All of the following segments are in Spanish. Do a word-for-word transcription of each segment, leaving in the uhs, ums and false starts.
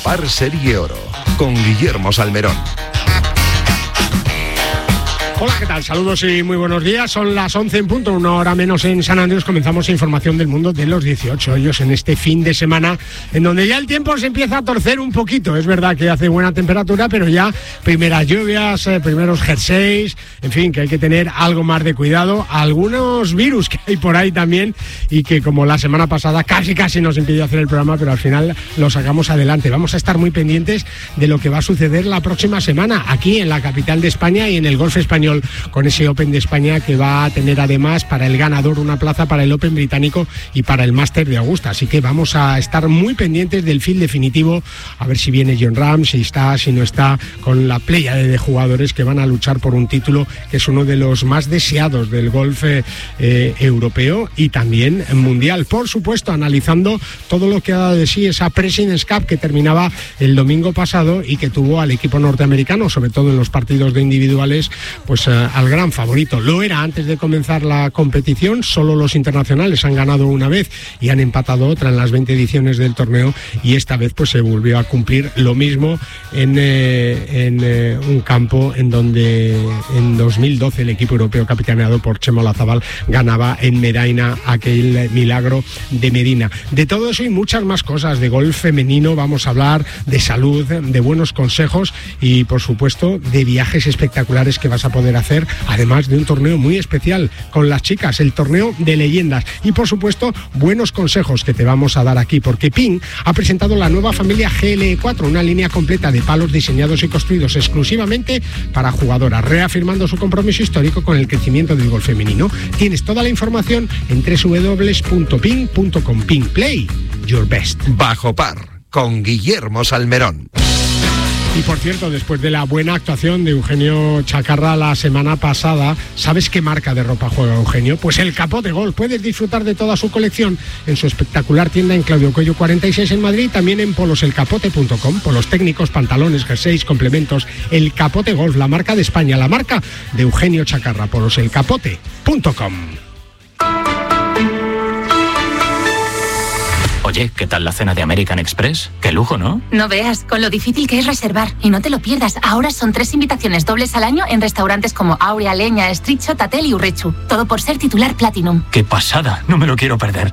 Par Serie Oro, con Guillermo Salmerón. Hola, ¿qué tal? Saludos y muy buenos días. Son las once en punto, una hora menos en San Andrés. Comenzamos información del mundo de los dieciocho hoyos en este fin de semana, en donde ya el tiempo se empieza a torcer un poquito. Es verdad que hace buena temperatura, pero ya primeras lluvias, eh, primeros jerseys, en fin, que hay que tener algo más de cuidado. Algunos virus que hay por ahí también y que, como la semana pasada, casi casi nos impidió hacer el programa, pero al final lo sacamos adelante. Vamos a estar muy pendientes de lo que va a suceder la próxima semana aquí en la capital de España y en el golf español, con ese Open de España que va a tener además para el ganador una plaza para el Open británico y para el Máster de Augusta. Así que vamos a estar muy pendientes del field definitivo, a ver si viene Jon Rahm, si está, si no está, con la playa de jugadores que van a luchar por un título que es uno de los más deseados del golf eh, eh, europeo y también mundial. Por supuesto, analizando todo lo que ha dado de sí esa President's Cup que terminaba el domingo pasado y que tuvo al equipo norteamericano, sobre todo en los partidos de individuales, pues eh, al gran favorito. Lo era antes de comenzar la competición, solo los internacionales han ganado una vez y han empatado otra en las veinte ediciones del torneo, y esta vez pues se volvió a cumplir lo mismo en, eh, en eh, un campo en donde en dos mil doce el equipo europeo capitaneado por Chema Olazábal ganaba en Medina aquel milagro de Medina. De todo eso y muchas más cosas de golf femenino vamos a hablar, de salud, de buenos consejos y por supuesto de viajes espectaculares que vas a poder hacer, además de un torneo muy especial con las chicas, el torneo de leyendas, y por supuesto buenos consejos que te vamos a dar aquí, porque Ping ha presentado la nueva familia G L E cuatro, una línea completa de palos diseñados y construidos exclusivamente para jugadoras, reafirmando su compromiso histórico con el crecimiento del golf femenino. Tienes toda la información en doble u doble u doble u punto ping punto com. Ping, play your best. Bajo par, con Guillermo Salmerón. Y por cierto, después de la buena actuación de Eugenio Chacarra la semana pasada, ¿sabes qué marca de ropa juega Eugenio? Pues el Capote Golf. Puedes disfrutar de toda su colección en su espectacular tienda en Claudio Coello cuarenta y seis en Madrid, también en polos el capote punto com, polos técnicos, pantalones, jerseys, complementos. El Capote Golf, la marca de España, la marca de Eugenio Chacarra, polos el capote punto com. Oye, ¿qué tal la cena de American Express? Qué lujo, ¿no? No veas, con lo difícil que es reservar. Y no te lo pierdas, ahora son tres invitaciones dobles al año en restaurantes como Aurea, Leña, Street Shot, Tatel y Urrechu. Todo por ser titular Platinum. ¡Qué pasada! No me lo quiero perder.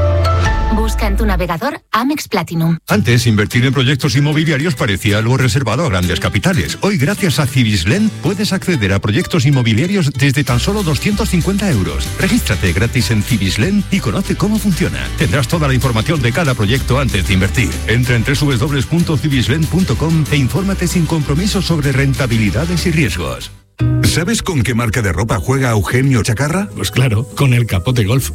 Busca en tu navegador Amex Platinum. Antes, invertir en proyectos inmobiliarios parecía algo reservado a grandes capitales. Hoy, gracias a Cibislen, puedes acceder a proyectos inmobiliarios desde tan solo doscientos cincuenta euros. Regístrate gratis en Cibislen y conoce cómo funciona. Tendrás toda la información de cada proyecto antes de invertir. Entra en doble u doble u doble u punto cibislen punto com e infórmate sin compromiso sobre rentabilidades y riesgos. ¿Sabes con qué marca de ropa juega Eugenio Chacarra? Pues claro, con el Capote Golf.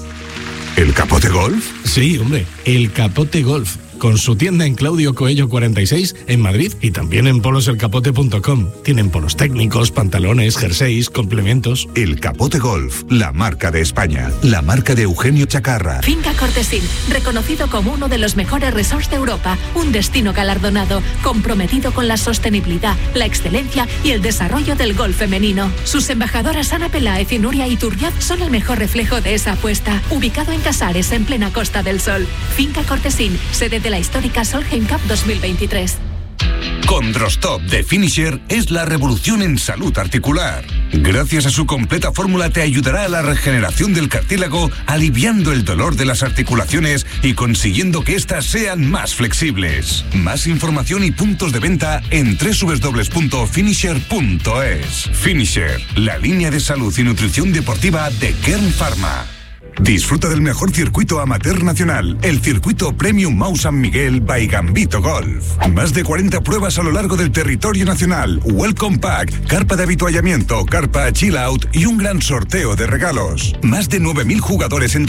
¿El Capote Golf? Sí, hombre, el Capote Golf, con su tienda en Claudio Coello cuarenta y seis en Madrid y también en polos el capote punto com. Tienen polos técnicos, pantalones, jerseys, complementos. El Capote Golf, la marca de España, la marca de Eugenio Chacarra. Finca Cortesín, reconocido como uno de los mejores resorts de Europa, un destino galardonado, comprometido con la sostenibilidad, la excelencia y el desarrollo del golf femenino. Sus embajadoras Ana Peláez y Nuria Iturriaz son el mejor reflejo de esa apuesta. Ubicado en Casares, en plena Costa del Sol. Finca Cortesín, sede de la histórica Solheim Cup dos mil veintitrés. Condrostop de Finisher es la revolución en salud articular. Gracias a su completa fórmula te ayudará a la regeneración del cartílago, aliviando el dolor de las articulaciones y consiguiendo que éstas sean más flexibles. Más información y puntos de venta en doble u doble u doble u punto finisher punto es. Finisher, la línea de salud y nutrición deportiva de Kern Pharma. Disfruta del mejor circuito amateur nacional, el circuito Premium Mau San Miguel by Gambito Golf. Más de cuarenta pruebas a lo largo del territorio nacional, Welcome Pack, carpa de avituallamiento, carpa Chill Out y un gran sorteo de regalos. Más de nueve mil jugadores en